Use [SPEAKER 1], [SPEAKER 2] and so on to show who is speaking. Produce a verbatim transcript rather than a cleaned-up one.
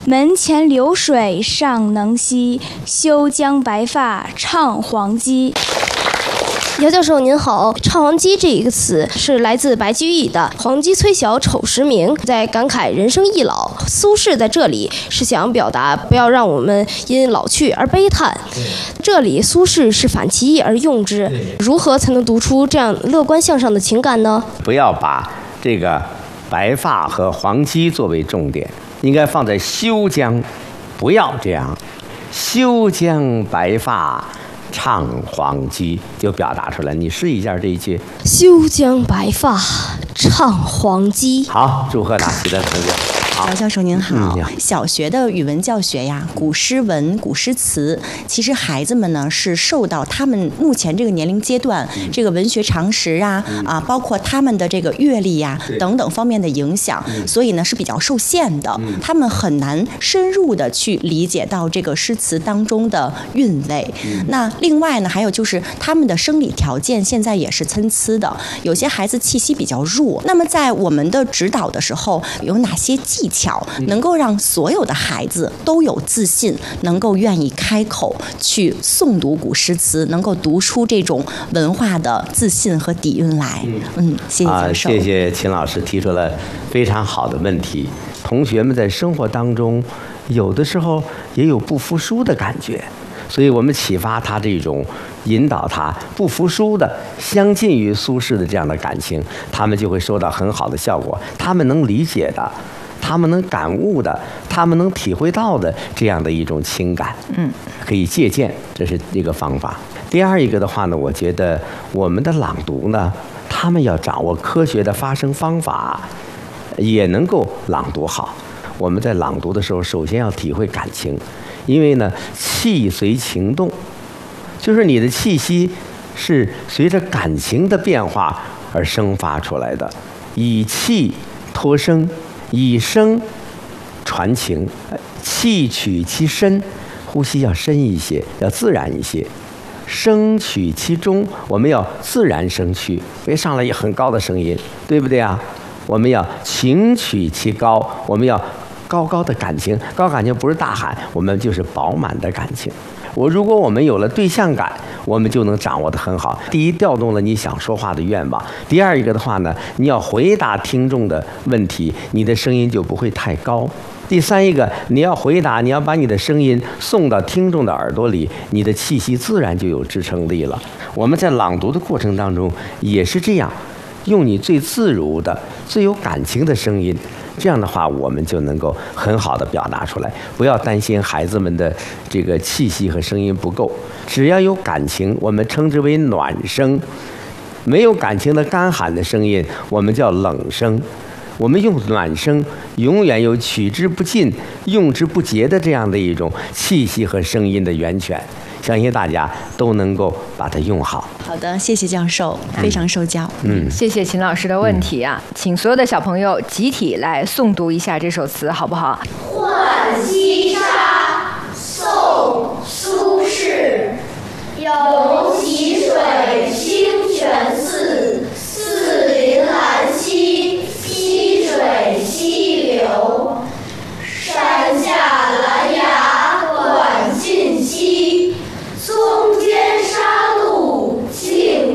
[SPEAKER 1] 门前流水尚能西，休将白发唱黄鸡。
[SPEAKER 2] 姚教授您好，唱黄鸡这一个词是来自白居易的《黄鸡催晓丑时明》，在感慨人生易老。苏轼在这里是想表达不要让我们因老去而悲叹，这里苏轼是反其意而用之，如何才能读出这样乐观向上的情感呢？
[SPEAKER 3] 不要把这个白发和黄鸡作为重点，应该放在休将，不要这样，休将白发唱黄鸡，就表达出来。你试一下这一句：
[SPEAKER 2] 休将白发唱黄鸡。
[SPEAKER 3] 好，祝贺答题的同学。
[SPEAKER 4] 姚教授您好、
[SPEAKER 3] 嗯、
[SPEAKER 4] 小学的语文教学呀，古诗文、古诗词，其实孩子们呢是受到他们目前这个年龄阶段、嗯、这个文学常识啊、嗯、啊，包括他们的这个阅历呀等等方面的影响、嗯、所以呢是比较受限的、嗯、他们很难深入的去理解到这个诗词当中的韵味、嗯、那另外呢还有就是他们的生理条件现在也是参差的，有些孩子气息比较弱，那么在我们的指导的时候有哪些技巧能够让所有的孩子都有自信，能够愿意开口去诵读古诗词，能够读出这种文化的自信和底蕴来？嗯，谢谢教授。
[SPEAKER 3] 啊，谢谢秦老师提出了非常好的问题。同学们在生活当中，有的时候也有不服输的感觉，所以我们启发他这种，引导他不服输的，相近于苏轼的这样的感情，他们就会收到很好的效果。他们能理解的，他们能感悟的，他们能体会到的这样的一种情感，嗯，可以借鉴，这是一个方法。第二一个的话呢，我觉得我们的朗读呢，他们要掌握科学的发声方法，也能够朗读好。我们在朗读的时候，首先要体会感情，因为呢，气随情动，就是你的气息是随着感情的变化而生发出来的，以气托声。以声传情，气取其深，呼吸要深一些，要自然一些；声取其中，我们要自然声去，别上来一很高的声音，对不对啊？我们要情取其高，我们要高高的感情，高感情不是大喊，我们就是饱满的感情。我如果我们有了对象感，我们就能掌握得很好。第一，调动了你想说话的愿望；第二一个的话呢，你要回答听众的问题，你的声音就不会太高；第三一个，你要回答，你要把你的声音送到听众的耳朵里，你的气息自然就有支撑力了。我们在朗读的过程当中也是这样，用你最自如的、最有感情的声音。这样的话，我们就能够很好的表达出来。不要担心孩子们的这个气息和声音不够，只要有感情，我们称之为暖声；没有感情的干喊的声音，我们叫冷声。我们用暖声，永远有取之不尽、用之不竭的这样的一种气息和声音的源泉。相信大家都能够把它用好。
[SPEAKER 4] 好的，谢谢教授，非常受教。
[SPEAKER 5] 嗯，谢谢秦老师的问题啊，嗯、请所有的小朋友集体来诵读一下这首词，好不好？
[SPEAKER 6] 浣溪沙，宋·苏轼。有其水清泉